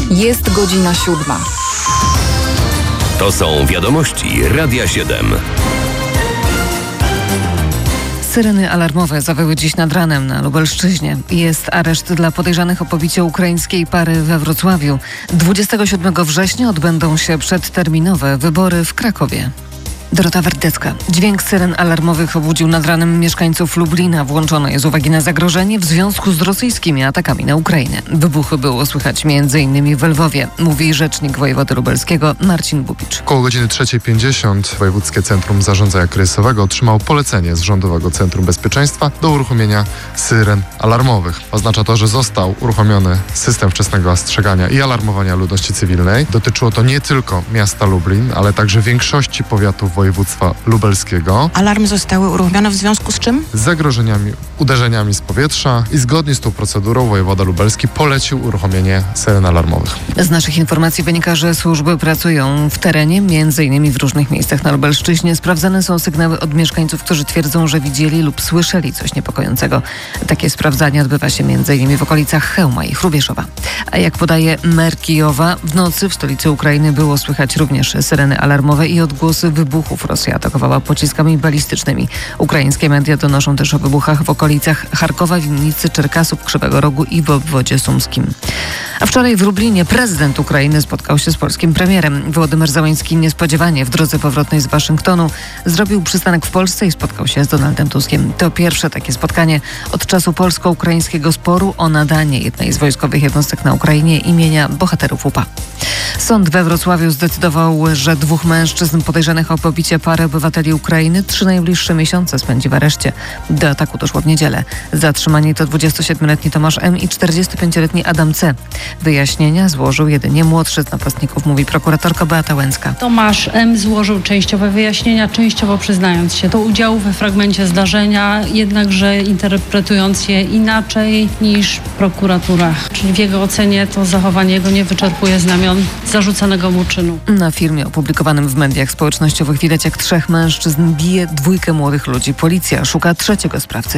Jest godzina 7. To są wiadomości Radia 7. Syreny alarmowe zawyły dziś nad ranem na Lubelszczyźnie. Jest areszt dla podejrzanych o pobicie ukraińskiej pary we Wrocławiu. 27 września odbędą się przedterminowe wybory w Krakowie. Dorota Wardecka. Dźwięk syren alarmowych obudził nad ranem mieszkańców Lublina. Włączono je z uwagi na zagrożenie w związku z rosyjskimi atakami na Ukrainę. Wybuchy było słychać m.in. w Lwowie, mówi rzecznik wojewody lubelskiego Marcin Bubicz. Około godziny 3:50 Wojewódzkie Centrum Zarządzania Kryzysowego otrzymało polecenie z Rządowego Centrum Bezpieczeństwa do uruchomienia syren alarmowych. Oznacza to, że został uruchomiony system wczesnego ostrzegania i alarmowania ludności cywilnej. Dotyczyło to nie tylko miasta Lublin, ale także większości powiatów województwa lubelskiego. Alarmy zostały uruchomione w związku z czym? Z zagrożeniami uderzeniami z powietrza i zgodnie z tą procedurą wojewoda lubelski polecił uruchomienie syren alarmowych. Z naszych informacji wynika, że służby pracują w terenie, m.in. w różnych miejscach na Lubelszczyźnie. Sprawdzane są sygnały od mieszkańców, którzy twierdzą, że widzieli lub słyszeli coś niepokojącego. Takie sprawdzanie odbywa się m.in. w okolicach Chełma i Hrubieszowa. A jak podaje mer Kijowa, w nocy w stolicy Ukrainy było słychać również syreny alarmowe i odgłosy wybuchów. Rosja atakowała pociskami balistycznymi. Ukraińskie media donoszą też o wybuchach w okolicach Charkowa, Winnicy, Czerkasów, Krzywego Rogu i w obwodzie sumskim. A wczoraj w Lublinie prezydent Ukrainy spotkał się z polskim premierem. Wołodymyr Zełenski niespodziewanie w drodze powrotnej z Waszyngtonu zrobił przystanek w Polsce i spotkał się z Donaldem Tuskiem. To pierwsze takie spotkanie od czasu polsko-ukraińskiego sporu o nadanie jednej z wojskowych jednostek na Ukrainie imienia bohaterów UPA. Sąd we Wrocławiu zdecydował, że 2 mężczyzn podejrzanych o pobicie pary obywateli Ukrainy 3 najbliższe miesiące spędzi w areszcie. Do ataku doszło w niedzielę. Zatrzymani to 27-letni Tomasz M. i 45-letni Adam C. Wyjaśnienia złożył jedynie młodszy z napastników, mówi prokuratorka Beata Łęcka. Tomasz M. złożył częściowe wyjaśnienia, częściowo przyznając się do udziału we fragmencie zdarzenia, jednakże interpretując je inaczej niż prokuratura. Czyli w jego ocenie to zachowanie jego nie wyczerpuje znamion zarzucanego mu czynu. Na filmie opublikowanym w mediach społecznościowych widać, jak 3 mężczyzn bije 2 młodych ludzi. Policja szuka 3. sprawcy.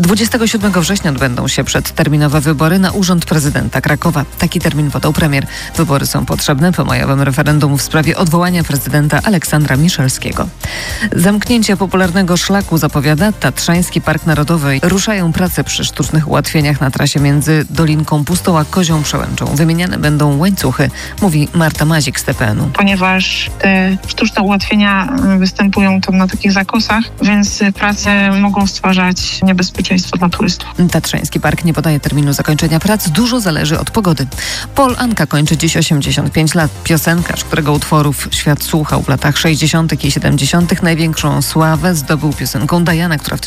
27 września odbędą się przedterminowe wybory na urząd prezydenta Krakowa. Taki termin podał premier. Wybory są potrzebne po majowym referendum w sprawie odwołania prezydenta Aleksandra Miszalskiego. Zamknięcie popularnego szlaku zapowiada Tatrzański Park Narodowy. Ruszają prace przy sztucznych ułatwieniach na trasie między Dolinką Pustą a Kozią Przełęczą. Wymieniane będą łańcuchy, mówi Marta Mazik z TPN-u. Ponieważ te sztuczne ułatwienia występują tam na takich zakosach, więc prace mogą stwarzać niebezpieczeństwo dla turystów. Tatrzański Park nie podaje terminu zakończenia prac. Dużo zależy od pogody. Paul Anka kończy dziś 85 lat. Piosenkarz, którego utworów świat słuchał w latach 60. i 70. Największą sławę zdobył piosenką Diana, która w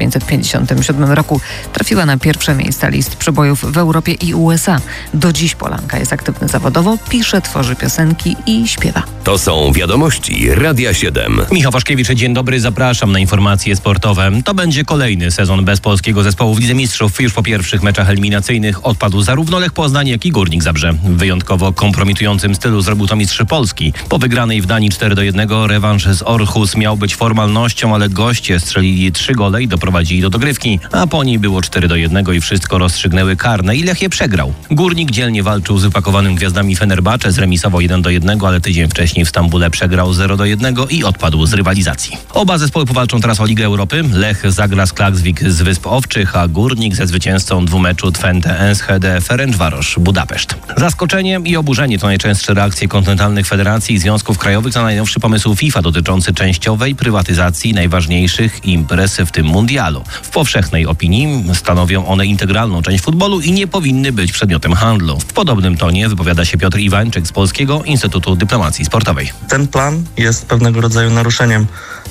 1957 roku trafiła na pierwsze miejsca list przebojów w Europie i USA. Do dziś Paul Anka jest aktywny zawodowo, pisze, tworzy piosenki i śpiewa. To są wiadomości Radia 7. Michał Waszkiewicz, dzień dobry, zapraszam na informacje sportowe. To będzie kolejny sezon bez polskiego zespołu w Lidze Mistrzów. Już po pierwszych meczach eliminacyjnych odpadł zarówno Lech Poznań, jak i Górnik Zabrze. W wyjątkowo kompromitującym stylu zrobił to mistrz Polski. Po wygranej w Danii 4-1 rewanż z Aarhus miał być formalnością, ale goście strzelili 3 gole i doprowadzili do dogrywki, a po niej było 4-1 i wszystko rozstrzygnęły karne i Lech je przegrał. Górnik dzielnie walczył z wypakowanym gwiazdami Fenerbahce, zremisował 1-1, ale tydzień wcześniej w Stambule przegrał 0-1 i odpadł z rywalizacji. Oba zespoły powalczą teraz o Ligę Europy. Lech zagra z Klaksvik z Wysp Owczych, a Górnik ze zwycięzcą dwumeczu Twente Enschede Ferencváros Budapeszt. Zaskoczenie i oburzenie to najczęstsze reakcje kontynentalnych federacji i związków krajowych na najnowszy pomysł FIFA dotyczący częściowej prywatyzacji najważniejszych imprez, w tym mundialu. W powszechnej opinii stanowią one integralną część futbolu i nie powinny być przedmiotem handlu. W podobnym tonie wypowiada się Piotr Iwańczyk z Polskiego Instytutu Dyplomacji Sportowej. Ten plan jest pewnego rodzaju naruszeniem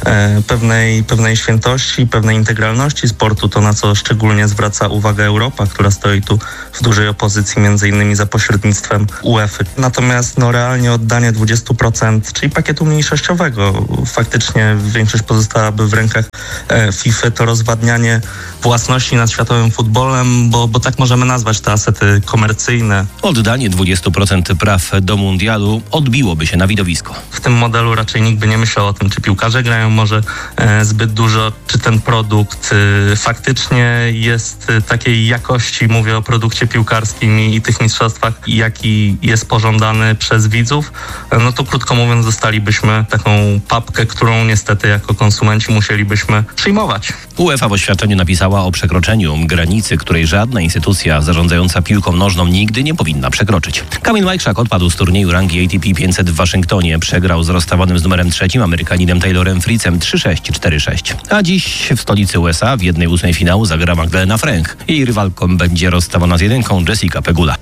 pewnej świętości, pewnej integralności sportu, to na co szczególnie zwraca uwagę Europa, która stoi tu w dużej opozycji między innymi za pośrednictwem UEFA. Natomiast realnie oddanie 20%, czyli pakietu mniejszościowego, faktycznie większość pozostałaby w rękach FIFA, to rozwadnianie własności nad światowym futbolem, bo tak możemy nazwać te asety komercyjne. Oddanie 20% praw do mundialu odbiłoby się na widowisko. W tym modelu raczej nikt by nie myślał o tym, czy piłkarze grają może zbyt dużo, czy ten produkt faktycznie jest takiej jakości, mówię o produkcie piłkarskim i tych mistrzostwach, jaki jest pożądany przez widzów, no to krótko mówiąc dostalibyśmy taką papkę, którą niestety jako konsumenci musielibyśmy przyjmować. UEFA w oświadczeniu napisała o przekroczeniu granicy, której żadna instytucja zarządzająca piłką nożną nigdy nie powinna przekroczyć. Kamil Wajczak odpadł z turnieju rangi ATP 500 w Waszyngtonie. Przegrał z rozstawonym z numerem 3 Amerykaninem Taylorem Fritzem 3-6, 4-6. A dziś w stolicy USA w 1/8 finału zagra Magdalena Fręch. Jej rywalką będzie rozstawiona z jedynką Jessica Pegula.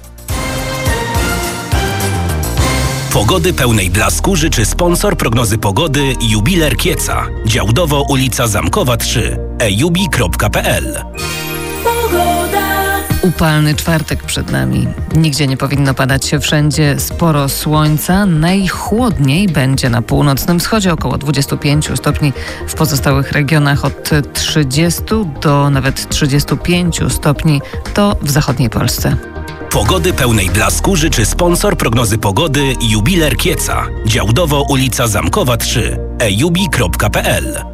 Pogody pełnej blasku życzy sponsor prognozy pogody Jubiler Kieca. Działdowo ulica Zamkowa 3. ejubi.pl. Upalny czwartek przed nami. Nigdzie nie powinno padać, wszędzie sporo słońca. Najchłodniej będzie na północnym wschodzie, około 25 stopni. W pozostałych regionach od 30 do nawet 35 stopni to w zachodniej Polsce. Pogody pełnej blasku życzy sponsor prognozy pogody Jubiler Kieca. Działdowo ulica Zamkowa 3. ejubi.pl.